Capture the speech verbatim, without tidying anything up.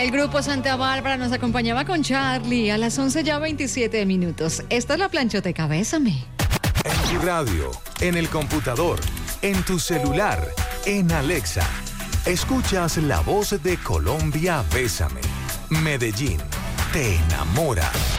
El grupo Santa Bárbara nos acompañaba con Charlie a las once ya veintisiete minutos. Esta es la planchoteca, bésame. En tu radio, en el computador, en tu celular, en Alexa. Escuchas la voz de Colombia, bésame. Medellín, te enamora.